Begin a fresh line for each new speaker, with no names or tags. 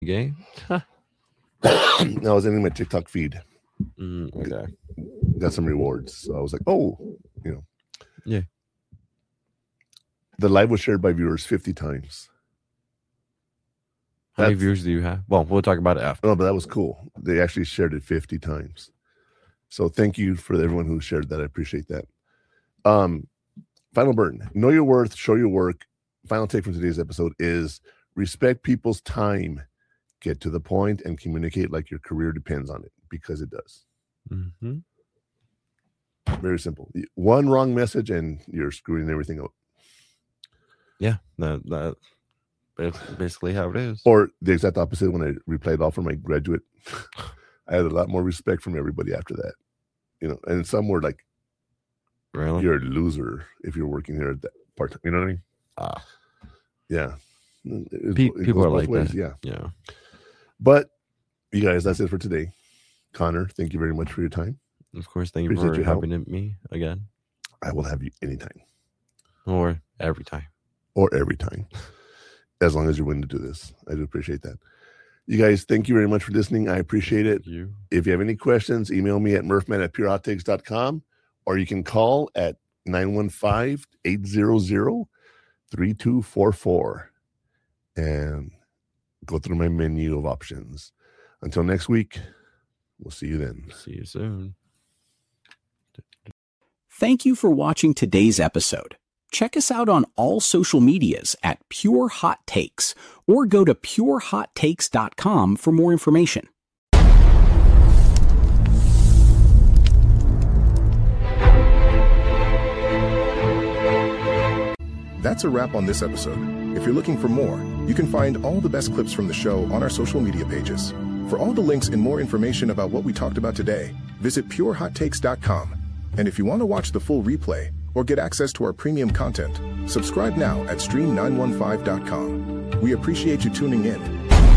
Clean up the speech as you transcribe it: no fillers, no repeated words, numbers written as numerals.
Gay?
I was in my TikTok feed.
Okay.
Got some rewards. So I was like, oh,
Yeah.
The live was shared by viewers 50 times.
How many viewers do you have? Well, we'll talk about it after.
No, but that was cool. They actually shared it 50 times. So thank you for everyone who shared that. I appreciate that. Final burn. Know your worth, show your work. Final take from today's episode is respect people's time. Get to the point and communicate like your career depends on it, because it does.
Mm-hmm.
Very simple. One wrong message and you're screwing everything up.
Yeah, that's basically how it is.
Or the exact opposite. When I replayed all for my graduate, I had a lot more respect from everybody after that. And some were like,
really?
You're a loser if you're working here at that part time. You know what I mean? Yeah.
People are like that.
Yeah. But you guys, that's it for today. Connor, thank you very much for your time.
Of course, thank you for having me again.
I will have you anytime.
Or every time.
As long as you're willing to do this. I do appreciate that. You guys, thank you very much for listening. I appreciate it. If you have any questions, email me at murphman@purehottakes.com, or you can call at 915-800-3244 and go through my menu of options. Until next week, we'll see you then.
See you soon.
Thank you for watching today's episode. Check us out on all social medias at Pure Hot Takes, or go to purehottakes.com for more information.
That's a wrap on this episode. If you're looking for more, you can find all the best clips from the show on our social media pages. For all the links and more information about what we talked about today, visit purehottakes.com. And if you want to watch the full replay or get access to our premium content, subscribe now at stream915.com. We appreciate you tuning in.